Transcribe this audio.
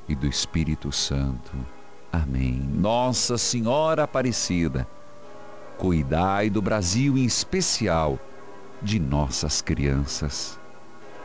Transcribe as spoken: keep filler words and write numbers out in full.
e do Espírito Santo. Amém. Nossa Senhora Aparecida, cuidai do Brasil, em especial de nossas crianças.